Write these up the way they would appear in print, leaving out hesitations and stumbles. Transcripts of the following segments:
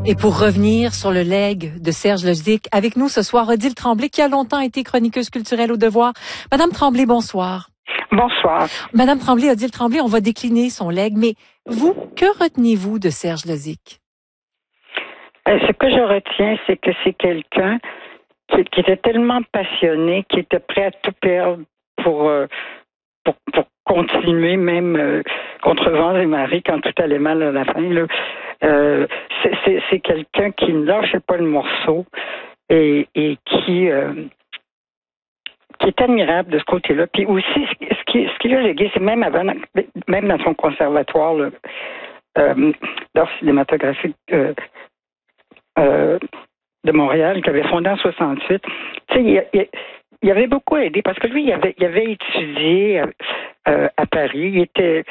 Et pour revenir sur le legs de Serge Lozic, avec nous ce soir, Odile Tremblay, qui a longtemps été chroniqueuse culturelle au Devoir. Madame Tremblay, bonsoir. Bonsoir. Madame Tremblay, Odile Tremblay, on va décliner son legs, mais vous, que retenez-vous de Serge Lozic? Ce que je retiens, c'est que c'est quelqu'un qui était tellement passionné, qui était prêt à tout perdre pour continuer, même contre vents et marées, quand tout allait mal à la fin. Là. C'est quelqu'un qui ne lâchait pas le morceau et qui est admirable de ce côté-là. Puis aussi, ce qu'il a légué, c'est même dans son conservatoire là, d'art cinématographique de Montréal, qu'il avait fondé en 68. Tu sais, il avait beaucoup aidé parce que lui, il avait étudié à Paris.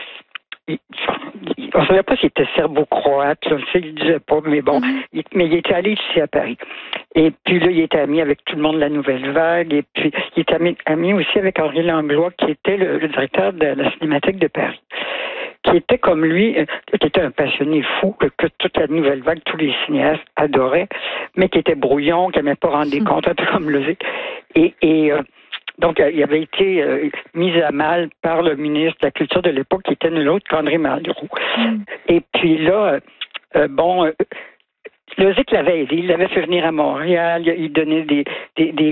On ne savait pas s'il était serbo-croate, il ne disait pas, mais bon, mais il était allé ici à Paris. Et puis là, il était ami avec tout le monde de la Nouvelle Vague, et puis il était ami aussi avec Henri Langlois, qui était le directeur de la Cinémathèque de Paris, qui était comme lui, qui était un passionné fou, que toute la Nouvelle Vague, tous les cinéastes adoraient, mais qui était brouillon, qui n'aimait pas rendre des comptes, un peu comme Lozic. Donc, il avait été mis à mal par le ministre de la Culture de l'époque, qui était nul autre qu'André Malraux. Et puis là, Lozic l'avait aidé, il l'avait fait venir à Montréal, il donnait des